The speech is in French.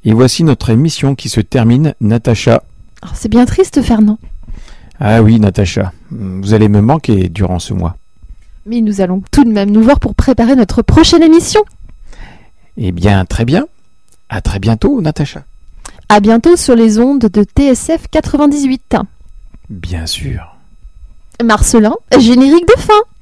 Et voici notre émission qui se termine, Natacha. Oh, c'est bien triste, Fernand. Ah oui, Natacha, vous allez me manquer durant ce mois. Mais nous allons tout de même nous voir pour préparer notre prochaine émission. Eh bien, très bien. À très bientôt, Natacha. À bientôt sur les ondes de TSF 98. Bien sûr. Marcelin, générique de fin.